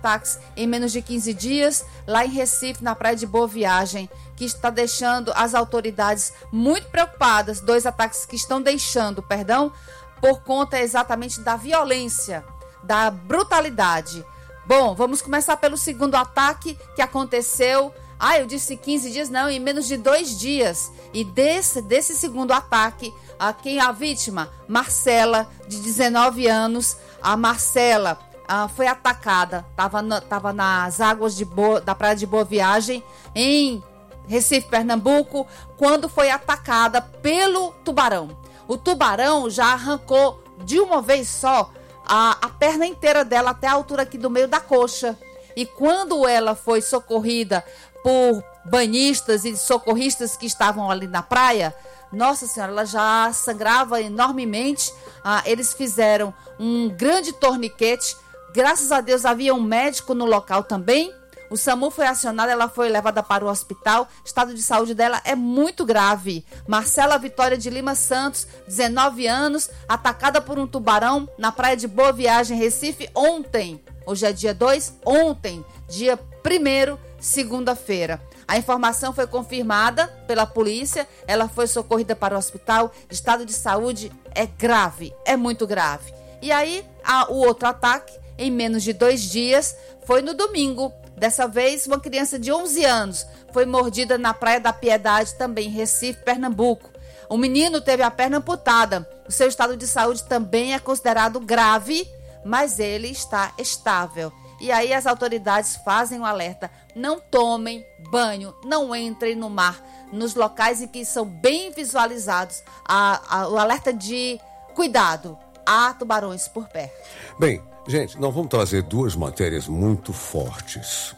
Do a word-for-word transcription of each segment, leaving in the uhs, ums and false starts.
ataques em menos de quinze dias, lá em Recife, na praia de Boa Viagem, que está deixando as autoridades muito preocupadas. Dois ataques que estão deixando, perdão, por conta exatamente da violência, da brutalidade. Bom, vamos começar pelo segundo ataque que aconteceu. Ah, eu disse quinze dias, não, em menos de dois dias. E desse, desse segundo ataque, a, quem é a vítima? Marcela, de dezenove anos. A Marcela ah, foi atacada, estava na, tava nas águas de Boa, da praia de Boa Viagem, em Recife, Pernambuco, quando foi atacada pelo tubarão. O tubarão já arrancou de uma vez só a, a perna inteira dela até a altura aqui do meio da coxa. E quando ela foi socorrida por banhistas e socorristas que estavam ali na praia, nossa senhora, ela já sangrava enormemente. Ah, eles fizeram um grande torniquete. Graças a Deus havia um médico no local também. O SAMU foi acionado, ela foi levada para o hospital. O estado de saúde dela é muito grave. Marcela Vitória de Lima Santos, dezenove anos, atacada por um tubarão na praia de Boa Viagem, Recife, ontem. Hoje é dia dois, ontem, dia primeiro, segunda-feira. A informação foi confirmada pela polícia, ela foi socorrida para o hospital. Estado de saúde é grave, é muito grave. E aí, a, o outro ataque, em menos de dois dias, foi no domingo. Dessa vez, uma criança de onze anos foi mordida na Praia da Piedade, também em Recife, Pernambuco. O menino teve a perna amputada. O seu estado de saúde também é considerado grave, mas ele está estável. E aí as autoridades fazem um alerta: não tomem banho, não entrem no mar, nos locais em que são bem visualizados a, a, o alerta de cuidado, há tubarões por perto. Bem, gente, nós vamos trazer duas matérias muito fortes.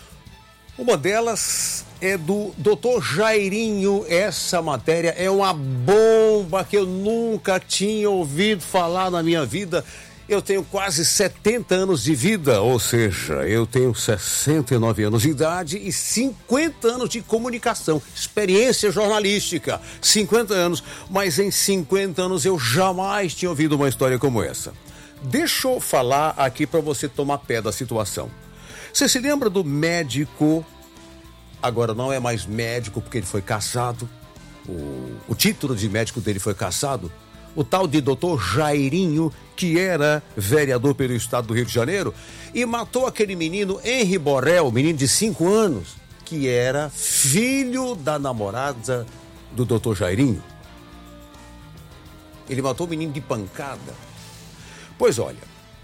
Uma delas é do doutor Jairinho. Essa matéria é uma bomba que eu nunca tinha ouvido falar na minha vida. Eu tenho quase setenta anos de vida, ou seja, eu tenho sessenta e nove anos de idade e cinquenta anos de comunicação, experiência jornalística, cinquenta anos, mas em cinquenta anos eu jamais tinha ouvido uma história como essa. Deixa eu falar aqui para você tomar pé da situação. Você se lembra do médico, agora não é mais médico porque ele foi cassado, o, o título de médico dele foi cassado, o tal de doutor Jairinho, que era vereador pelo estado do Rio de Janeiro, e matou aquele menino Henri Borel, menino de cinco anos, que era filho da namorada do doutor Jairinho. Ele matou o menino de pancada. Pois olha,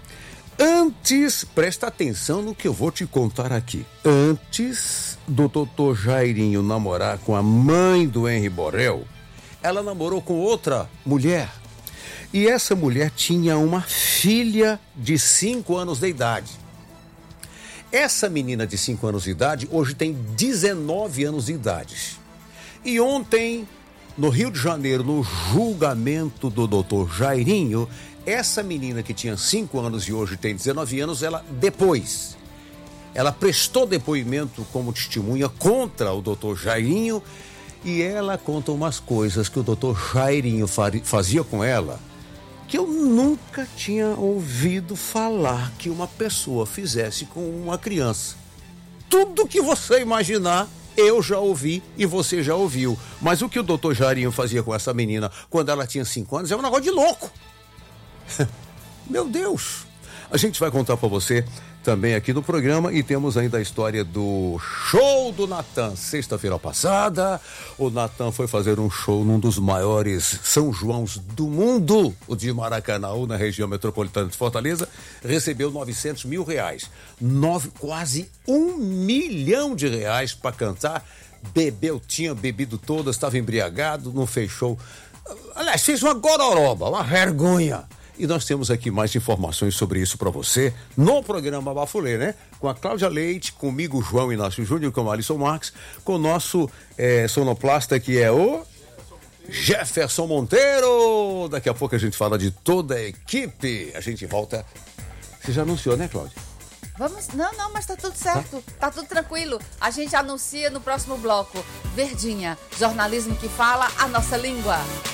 antes, presta atenção no que eu vou te contar aqui. Antes do doutor Jairinho namorar com a mãe do Henri Borel, ela namorou com outra mulher. E essa mulher tinha uma filha de cinco anos de idade. Essa menina de cinco anos de idade hoje tem dezenove anos de idade. E ontem, no Rio de Janeiro, no julgamento do doutor Jairinho, essa menina que tinha cinco anos e hoje tem dezenove anos, ela depois, ela prestou depoimento como testemunha contra o doutor Jairinho e ela conta umas coisas que o doutor Jairinho fazia com ela que eu nunca tinha ouvido falar que uma pessoa fizesse com uma criança. Tudo que você imaginar, eu já ouvi e você já ouviu. Mas o que o doutor Jairinho fazia com essa menina quando ela tinha cinco anos é um negócio de louco. Meu Deus! A gente vai contar para você também aqui no programa e temos ainda a história do show do Natan. Sexta-feira passada, o Natan foi fazer um show num dos maiores São Joãos do mundo, o de Maracanaú, na região metropolitana de Fortaleza, recebeu novecentos mil reais, nove, quase um milhão de reais para cantar, bebeu, tinha bebido todas, estava embriagado, não fez show, aliás, fez uma gororoba, uma vergonha. E nós temos aqui mais informações sobre isso para você no programa Bafulê, né? Com a Cláudia Leite, comigo, João Inácio Júnior, com a Alisson Marques, com o nosso é, sonoplasta que é o Jefferson Monteiro. Daqui a pouco a gente fala de toda a equipe. A gente volta. Você já anunciou, né, Cláudia? Vamos, não, não, mas tá tudo certo, tá? Tá tudo tranquilo. A gente anuncia no próximo bloco. Verdinha, jornalismo que fala a nossa língua.